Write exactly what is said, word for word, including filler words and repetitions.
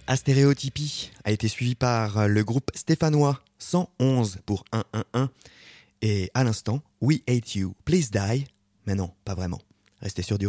Astéréotypie a été suivi par le groupe stéphanois cent onze pour cent onze. Et à l'instant, We Hate You, Please Die. Mais non, pas vraiment. Restez sur du